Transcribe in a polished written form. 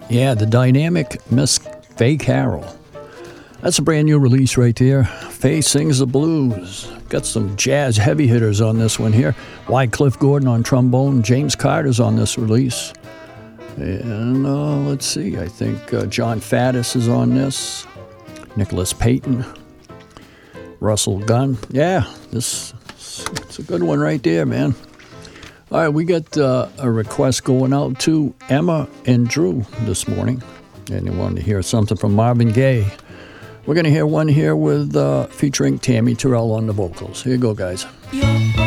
Yeah, the dynamic Miss Faye Carroll. That's a brand new release right there. Faye sings the blues. Got some jazz heavy hitters on this one here. Wycliffe Gordon on trombone. James Carter's on this release. And let's see, I think John Faddis is on this. Nicholas Payton. Russell Gunn. Yeah, it's a good one right there, man. All right, we got a request going out to Emma and Drew this morning. And they wanted to hear something from Marvin Gaye. We're going to hear one here with featuring Tammy Terrell on the vocals. Here you go, guys.